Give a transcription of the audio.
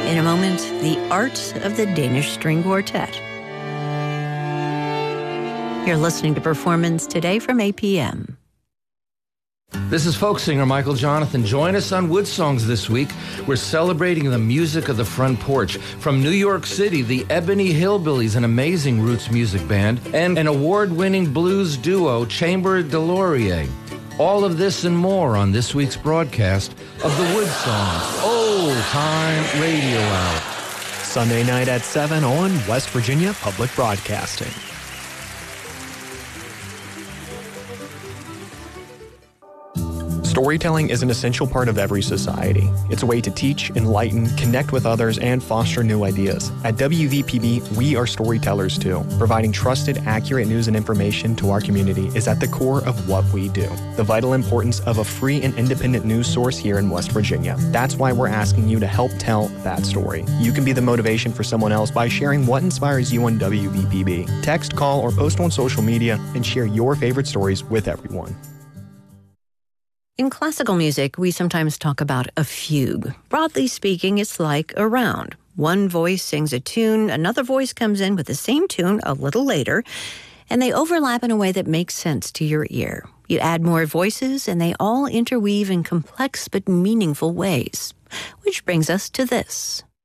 In a moment, the art of the Danish String Quartet. You're listening to Performance Today from APM. This is folk singer Michael Jonathan. Join us on Wood Songs this week. We're celebrating the music of the front porch. From New York City, the Ebony Hillbillies, an amazing roots music band, and an award-winning blues duo, Chamber de Laurier. All of this and more on this week's broadcast of the Wood Songs Old Time Radio Hour. Sunday night at 7 on West Virginia Public Broadcasting. Storytelling is an essential part of every society. It's a way to teach, enlighten, connect with others, and foster new ideas. At WVPB, we are storytellers too. Providing trusted, accurate news and information to our community is at the core of what we do. The vital importance of a free and independent news source here in West Virginia. That's why we're asking you to help tell that story. You can be the motivation for someone else by sharing what inspires you on WVPB. Text, call, or post on social media and share your favorite stories with everyone. In classical music, we sometimes talk about a fugue. Broadly speaking, it's like a round. One voice sings a tune, another voice comes in with the same tune a little later, and they overlap in a way that makes sense to your ear. You add more voices, and they all interweave in complex but meaningful ways. Which brings us to this.